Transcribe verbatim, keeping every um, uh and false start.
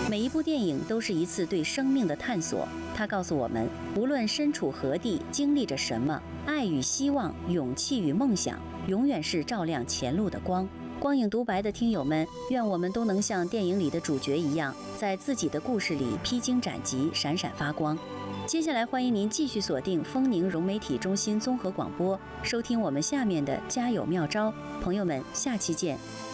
每一部电影都是一次对生命的探索，它告诉我们，无论身处何地，经历着什么，爱与希望、勇气与梦想，永远是照亮前路的光。光影独白的听友们，愿我们都能像电影里的主角一样，在自己的故事里披荆斩棘，闪闪发光。接下来，欢迎您继续锁定丰宁融媒体中心综合广播，收听我们下面的加油妙招。朋友们，下期见。